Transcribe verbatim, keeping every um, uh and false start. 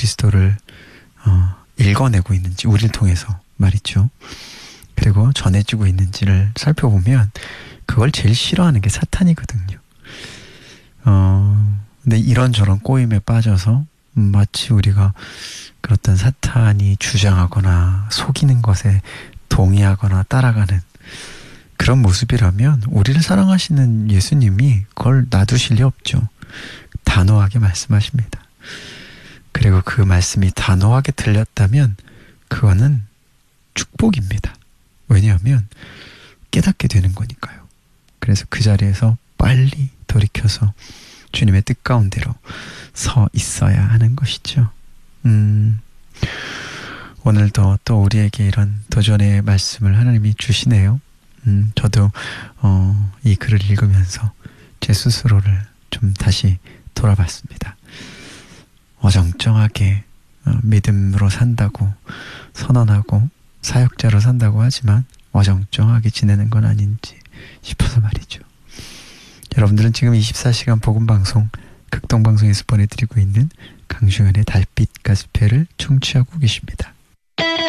그리스도를 어, 읽어내고 있는지, 우리를 통해서 말이죠. 그리고 전해지고 있는지를 살펴보면 그걸 제일 싫어하는 게 사탄이거든요. 어, 근데 이런저런 꼬임에 빠져서 마치 우리가 그렇던 사탄이 주장하거나 속이는 것에 동의하거나 따라가는 그런 모습이라면 우리를 사랑하시는 예수님이 그걸 놔두실 리 없죠. 단호하게 말씀하십니다. 그리고 그 말씀이 단호하게 들렸다면 그거는 축복입니다. 왜냐하면 깨닫게 되는 거니까요. 그래서 그 자리에서 빨리 돌이켜서 주님의 뜻 가운데로 서 있어야 하는 것이죠. 음, 오늘도 또 우리에게 이런 도전의 말씀을 하나님이 주시네요. 음, 저도 어, 이 글을 읽으면서 제 스스로를 좀 다시 돌아봤습니다. 어정쩡하게 어, 믿음으로 산다고 선언하고 사역자로 산다고 하지만 어정쩡하게 지내는 건 아닌지 싶어서 말이죠. 여러분들은 지금 이십사 시간 복음방송 극동방송에서 보내드리고 있는 강주현의 달빛 가스펠을 청취하고 계십니다.